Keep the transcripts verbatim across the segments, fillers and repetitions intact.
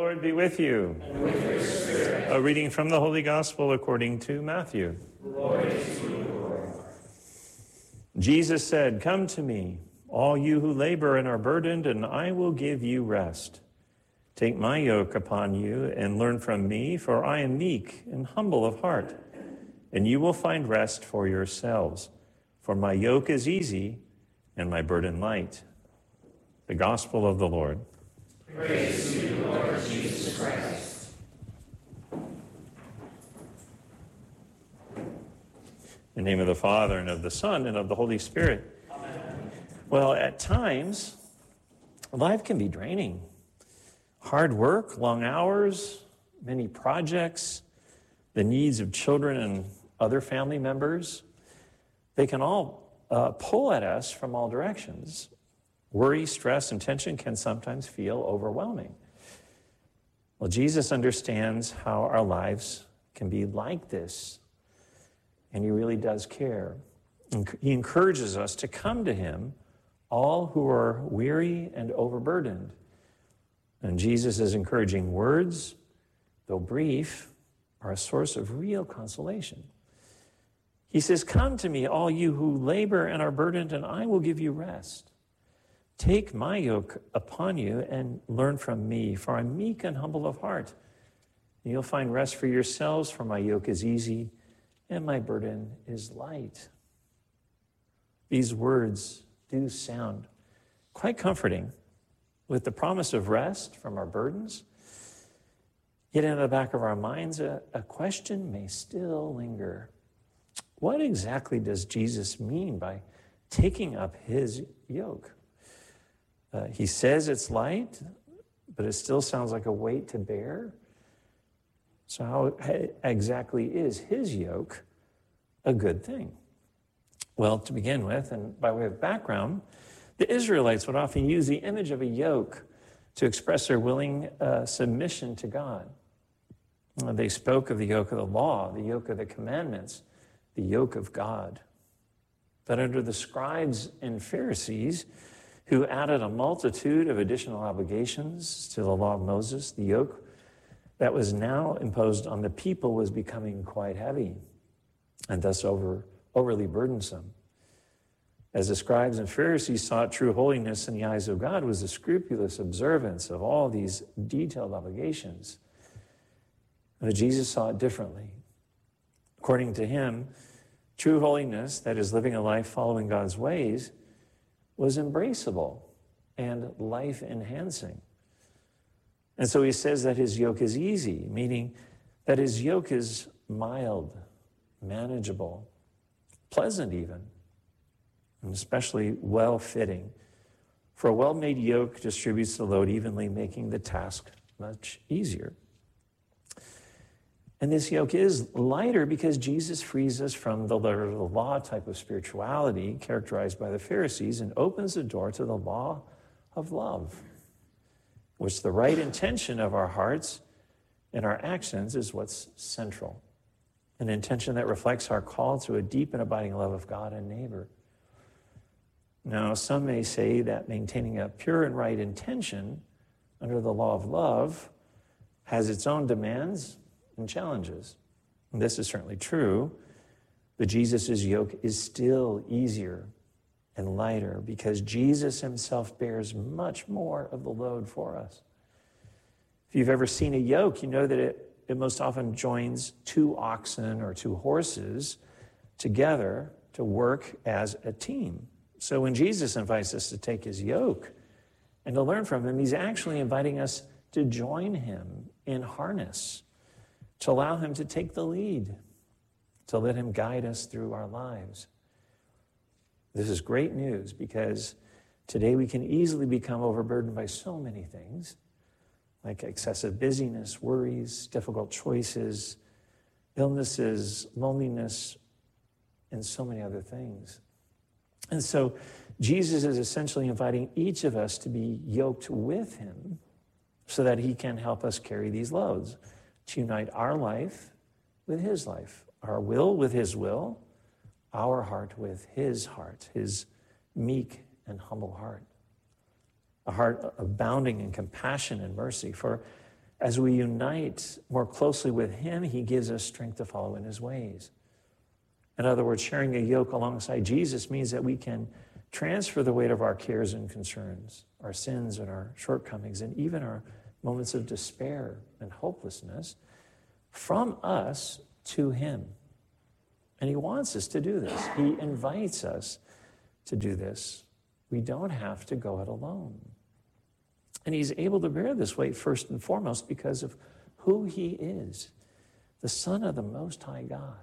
Lord be with you. And with your spirit. A reading from the Holy Gospel according to Matthew. Glory to you, Lord. Jesus said, "Come to me, all you who labor and are burdened, and I will give you rest. Take my yoke upon you and learn from me, for I am meek and humble of heart, and you will find rest for yourselves. For my yoke is easy and my burden light." The Gospel of the Lord. Praise to you, Lord Jesus Christ. In the name of the Father, and of the Son, and of the Holy Spirit. Amen. Well, at times, life can be draining. Hard work, long hours, many projects, the needs of children and other family members, they can all uh, pull at us from all directions. Worry, stress, and tension can sometimes feel overwhelming. Well, Jesus understands how our lives can be like this, and he really does care. He encourages us to come to him, all who are weary and overburdened. And Jesus' encouraging words, though brief, are a source of real consolation. He says, "Come to me, all you who labor and are burdened, and I will give you rest. Take my yoke upon you and learn from me, for I'm meek and humble of heart. And you'll find rest for yourselves, for my yoke is easy and my burden is light." These words do sound quite comforting, with the promise of rest from our burdens. Yet in the back of our minds, a, a question may still linger. What exactly does Jesus mean by taking up his yoke? Uh, he says it's light, but it still sounds like a weight to bear. So how exactly is his yoke a good thing? Well, to begin with, and by way of background, the Israelites would often use the image of a yoke to express their willing uh, submission to God. Uh, they spoke of the yoke of the law, the yoke of the commandments, the yoke of God. But under the scribes and Pharisees, who added a multitude of additional obligations to the law of Moses, the yoke that was now imposed on the people was becoming quite heavy and thus over, overly burdensome. As the scribes and Pharisees sought true holiness in the eyes of God was the scrupulous observance of all these detailed obligations. But Jesus saw it differently. According to him, true holiness, that is living a life following God's ways, was embraceable and life-enhancing. And so he says that his yoke is easy, meaning that his yoke is mild, manageable, pleasant even, and especially well-fitting. For a well-made yoke distributes the load evenly, making the task much easier. And this yoke is lighter because Jesus frees us from the letter of the law type of spirituality characterized by the Pharisees and opens the door to the law of love, which the right intention of our hearts and our actions is what's central. An intention that reflects our call to a deep and abiding love of God and neighbor. Now, some may say that maintaining a pure and right intention under the law of love has its own demands and challenges. And this is certainly true, but Jesus' yoke is still easier and lighter because Jesus himself bears much more of the load for us. If you've ever seen a yoke, you know that it, it most often joins two oxen or two horses together to work as a team. So when Jesus invites us to take his yoke and to learn from him, he's actually inviting us to join him in harness, to allow him to take the lead, to let him guide us through our lives. This is great news because today we can easily become overburdened by so many things, like excessive busyness, worries, difficult choices, illnesses, loneliness, and so many other things. And so Jesus is essentially inviting each of us to be yoked with him so that he can help us carry these loads, to unite our life with his life, our will with his will, our heart with his heart, his meek and humble heart, a heart abounding in compassion and mercy. For As we unite more closely with him, he gives us strength to follow in his ways. In other words, sharing a yoke alongside Jesus means that we can transfer the weight of our cares and concerns, our sins and our shortcomings, and even our moments of despair and hopelessness from us to him. And he wants us to do this. He invites us to do this. We don't have to go it alone. And he's able to bear this weight first and foremost because of who he is, the Son of the Most High God.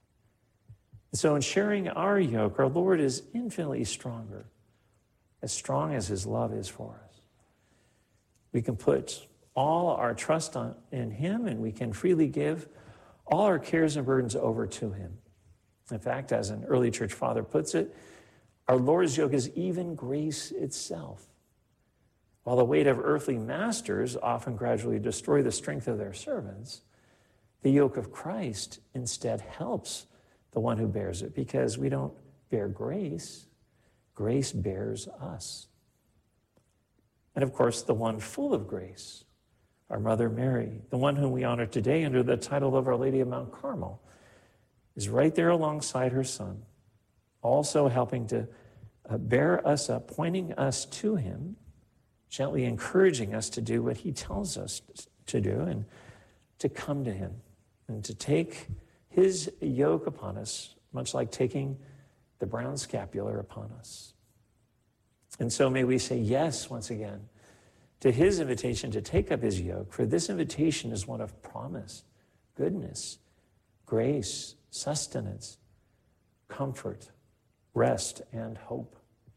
And so in sharing our yoke, our Lord is infinitely stronger, as strong as his love is for us. We can put all our trust on, in him, and we can freely give all our cares and burdens over to him. In fact, as an early church father puts it, our Lord's yoke is even grace itself. While the weight of earthly masters often gradually destroy the strength of their servants, the yoke of Christ instead helps the one who bears it, because we don't bear grace, grace bears us. And of course, the one full of grace, our Mother Mary, the one whom we honor today under the title of Our Lady of Mount Carmel, is right there alongside her Son, also helping to uh, bear us up, pointing us to him, gently encouraging us to do what he tells us to do, and to come to him and to take his yoke upon us, much like taking the brown scapular upon us. And so may we say yes once again to his invitation to take up his yoke, for this invitation is one of promise, goodness, grace, sustenance, comfort, rest, and hope.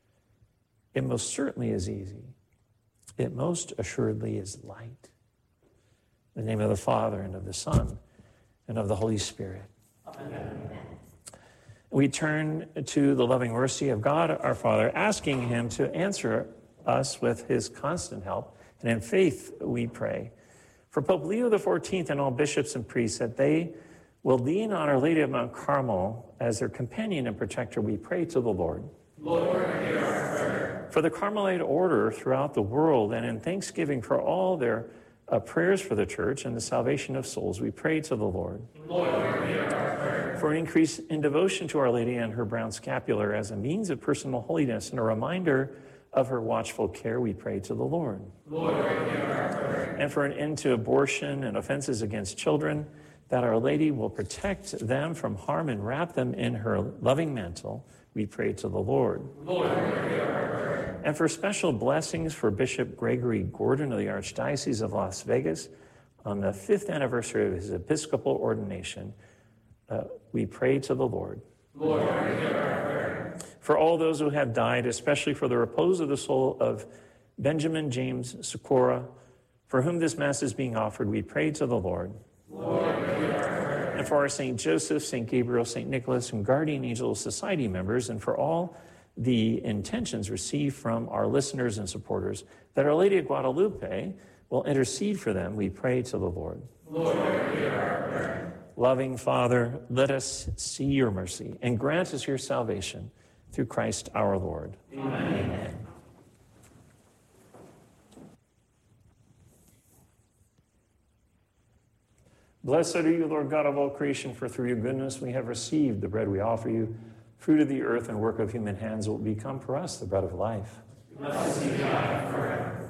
It most certainly is easy. It most assuredly is light. In the name of the Father, and of the Son, and of the Holy Spirit. Amen. We turn to the loving mercy of God, our Father, asking him to answer us with his constant help. And in faith we pray for Pope Leo the fourteenth and all bishops and priests, that they will lean on Our Lady of Mount Carmel as their companion and protector. We pray to the Lord. Lord, hear our prayer. For the Carmelite order throughout the world, and in thanksgiving for all their uh, prayers for the church and the salvation of souls, we pray to the Lord. Lord, hear our prayer. For an increase in devotion to Our Lady and her brown scapular as a means of personal holiness and a reminder of her watchful care, we pray to the Lord. Lord, hear our prayer. And for an end to abortion and offenses against children, that Our Lady will protect them from harm and wrap them in her loving mantle, we pray to the Lord. Lord, hear our prayer. And for special blessings for Bishop Gregory Gordon of the Archdiocese of Las Vegas on the fifth anniversary of his episcopal ordination, uh, we pray to the Lord. Lord, hear our prayer. For all those who have died, especially for the repose of the soul of Benjamin James Sikora, for whom this Mass is being offered, we pray to the Lord. Lord, hear our prayer. And for our Saint Joseph, Saint Gabriel, Saint Nicholas, and Guardian Angel Society members, and for all the intentions received from our listeners and supporters, that Our Lady of Guadalupe will intercede for them, we pray to the Lord. Lord, hear our prayer. Loving Father, let us see your mercy and grant us your salvation through Christ our Lord. Amen. Amen. Blessed are you, Lord God of all creation, for through your goodness we have received the bread we offer you, fruit of the earth and work of human hands, will become for us the bread of life. Blessed be God forever.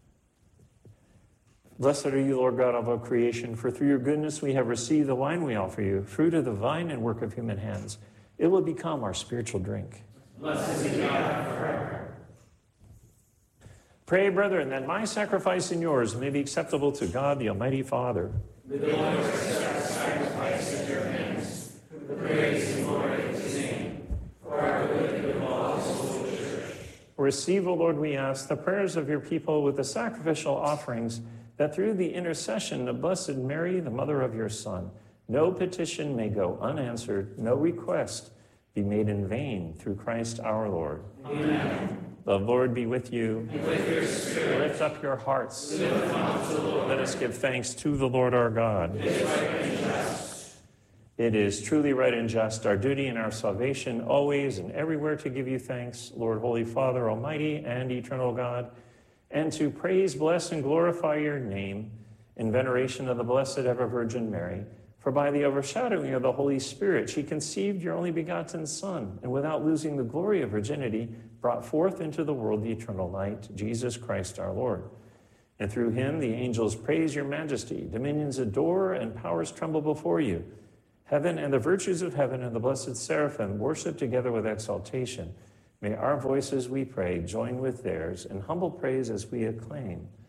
Blessed are you, Lord God of all creation, for through your goodness we have received the wine we offer you, fruit of the vine and work of human hands. It will become our spiritual drink. Blessed be God forever. Pray, brethren, that my sacrifice and yours may be acceptable to God, the Almighty Father. May the Lord accept the sacrifice at your hands, for the praise and glory of his name, for our good and of all his holy church. Receive, O Lord, we ask, the prayers of your people with the sacrificial offerings, that through the intercession of Blessed Mary, the mother of your Son, no petition may go unanswered, no request be made in vain, through Christ our Lord. Amen. The Lord be with you. And with your spirit, Lift up your hearts. lift them up to the Lord. Let us give thanks to the Lord our God. It is right and just. It is truly right and just, our duty and our salvation, always and everywhere to give you thanks, Lord, Holy Father, Almighty and eternal God, and to praise, bless, and glorify your name, in veneration of the Blessed Ever Virgin Mary, for by the overshadowing of the Holy Spirit, she conceived your only begotten Son, and without losing the glory of virginity, brought forth into the world the eternal light, Jesus Christ our Lord. And through him the angels praise your majesty, dominions adore, and powers tremble before you. Heaven and the virtues of heaven and the blessed seraphim worship together with exaltation. May our voices, we pray, join with theirs in humble praise as we acclaim.